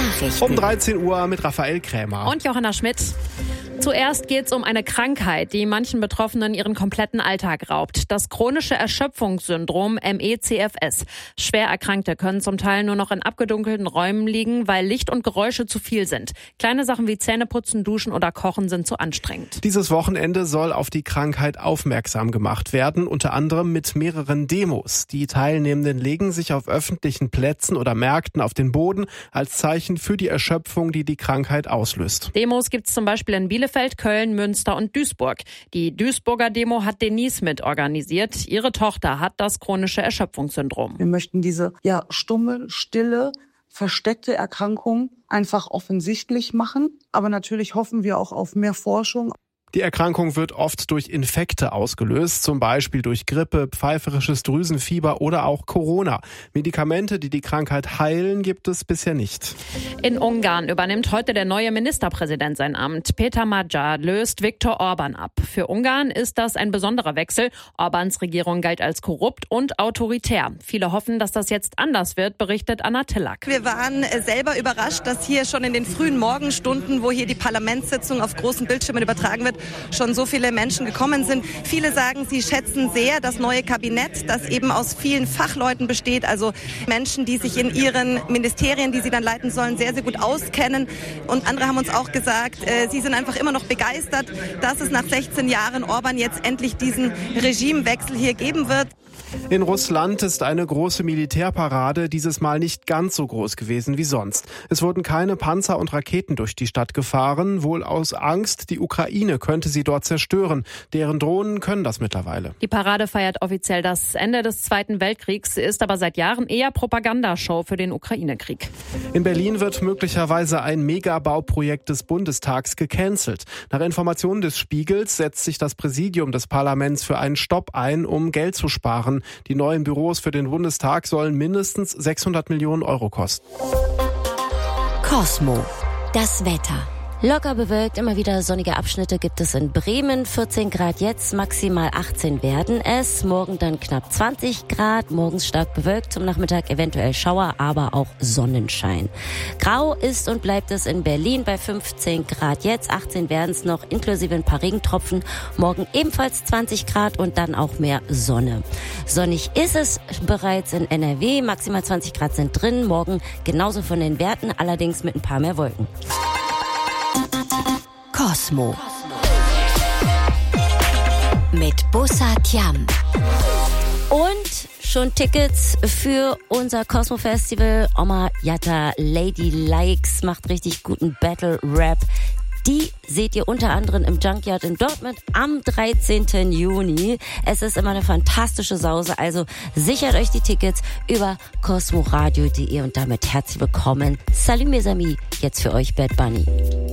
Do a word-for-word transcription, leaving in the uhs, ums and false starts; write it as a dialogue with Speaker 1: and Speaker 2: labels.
Speaker 1: Nachrichten.
Speaker 2: Um dreizehn Uhr mit Raphael Krämer.
Speaker 3: Und Johanna Schmidt. Zuerst geht es um eine Krankheit, die manchen Betroffenen ihren kompletten Alltag raubt. Das chronische Erschöpfungssyndrom M E C F S. Schwer Erkrankte können zum Teil nur noch in abgedunkelten Räumen liegen, weil Licht und Geräusche zu viel sind. Kleine Sachen wie Zähneputzen, Duschen oder Kochen sind zu anstrengend.
Speaker 2: Dieses Wochenende soll auf die Krankheit aufmerksam gemacht werden, unter anderem mit mehreren Demos. Die Teilnehmenden legen sich auf öffentlichen Plätzen oder Märkten auf den Boden als Zeichen für die Erschöpfung, die die Krankheit auslöst.
Speaker 3: Demos gibt es zum Beispiel in Bielefeld, Köln, Münster und Duisburg. Die Duisburger Demo hat Denise mit organisiert. Ihre Tochter hat das chronische Erschöpfungssyndrom.
Speaker 4: Wir möchten diese ja stumme, stille, versteckte Erkrankung einfach offensichtlich machen. Aber natürlich hoffen wir auch auf mehr Forschung.
Speaker 2: Die Erkrankung wird oft durch Infekte ausgelöst, zum Beispiel durch Grippe, pfeiferisches Drüsenfieber oder auch Corona. Medikamente, die die Krankheit heilen, gibt es bisher nicht.
Speaker 3: In Ungarn übernimmt heute der neue Ministerpräsident sein Amt. Peter Magyar löst Viktor Orban ab. Für Ungarn ist das ein besonderer Wechsel. Orbans Regierung galt als korrupt und autoritär. Viele hoffen, dass das jetzt anders wird, berichtet Anna Tillack.
Speaker 5: Wir waren selber überrascht, dass hier schon in den frühen Morgenstunden, wo hier die Parlamentssitzung auf großen Bildschirmen übertragen wird, schon so viele Menschen gekommen sind. Viele sagen, sie schätzen sehr das neue Kabinett, das eben aus vielen Fachleuten besteht, also Menschen, die sich in ihren Ministerien, die sie dann leiten sollen, sehr, sehr gut auskennen. Und andere haben uns auch gesagt, äh, sie sind einfach immer noch begeistert, dass es nach sechzehn Jahren Orban jetzt endlich diesen Regimewechsel hier geben wird.
Speaker 2: In Russland ist eine große Militärparade dieses Mal nicht ganz so groß gewesen wie sonst. Es wurden keine Panzer und Raketen durch die Stadt gefahren, wohl aus Angst, die Ukraine könnte sie dort zerstören. Deren Drohnen können das mittlerweile.
Speaker 3: Die Parade feiert offiziell das Ende des Zweiten Weltkriegs, ist aber seit Jahren eher Propagandashow für den Ukraine-Krieg.
Speaker 2: In Berlin wird möglicherweise ein Megabauprojekt des Bundestags gecancelt. Nach Informationen des Spiegels setzt sich das Präsidium des Parlaments für einen Stopp ein, um Geld zu sparen. Die neuen Büros für den Bundestag sollen mindestens sechshundert Millionen Euro kosten.
Speaker 1: Cosmo. Das Wetter. Locker bewölkt, immer wieder sonnige Abschnitte gibt es in Bremen. vierzehn Grad jetzt, maximal achtzehn werden es. Morgen dann knapp zwanzig Grad, morgens stark bewölkt, zum Nachmittag eventuell Schauer, aber auch Sonnenschein. Grau ist und bleibt es in Berlin bei fünfzehn Grad jetzt, achtzehn werden es noch, inklusive ein paar Regentropfen. Morgen ebenfalls zwanzig Grad und dann auch mehr Sonne. Sonnig ist es bereits in N R W, maximal zwanzig Grad sind drin. Morgen genauso von den Werten, allerdings mit ein paar mehr Wolken. Cosmo mit Bussard Yam. Und schon Tickets für unser Cosmo Festival. Oma Yatta Lady Likes macht richtig guten Battle Rap. Die seht ihr unter anderem im Junkyard in Dortmund am dreizehnten Juni. Es ist immer eine fantastische Sause, also sichert euch die Tickets über cosmoradio punkt de und damit herzlich willkommen. Salut mes amis, jetzt für euch Bad Bunny.